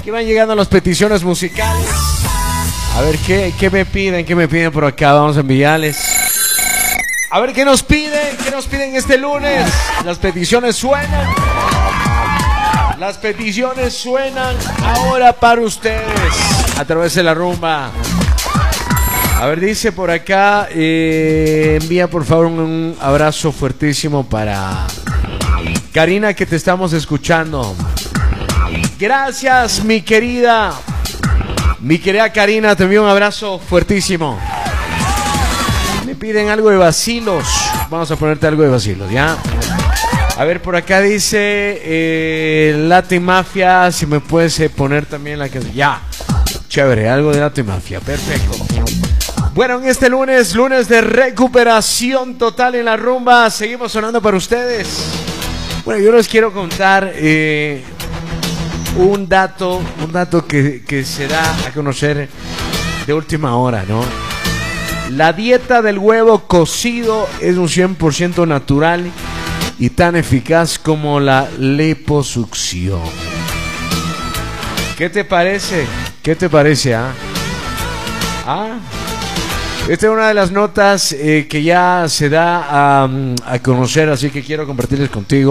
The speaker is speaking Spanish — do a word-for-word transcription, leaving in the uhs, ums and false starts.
Aquí van llegando las peticiones musicales. A ver, ¿qué, qué me piden? ¿Qué me piden por acá? Vamos a enviarles. A ver, ¿qué nos piden? ¿Qué nos piden este lunes? Las peticiones suenan. Las peticiones suenan ahora para ustedes a través de la rumba. A ver, dice por acá, eh, envía por favor un, un abrazo fuertísimo para Karina, que te estamos escuchando. Gracias, mi querida, mi querida Karina, te envío un abrazo fuertísimo. Me piden algo de vacilos. Vamos a ponerte algo de vacilos, ¿ya? A ver, por acá dice eh, Latin Mafia, si me puedes eh, poner también la que... Ya, chévere, algo de Latin Mafia, perfecto. Bueno, en este lunes, lunes de recuperación total en la rumba, seguimos sonando para ustedes. Bueno, yo les quiero contar eh, un dato, un dato que, que se da a conocer de última hora, ¿no? La dieta del huevo cocido es un cien por ciento natural y tan eficaz como la liposucción. ¿Qué te parece? ¿Qué te parece, ah? ¿Ah? Esta es una de las notas eh, que ya se da a, a conocer, así que quiero compartirles contigo.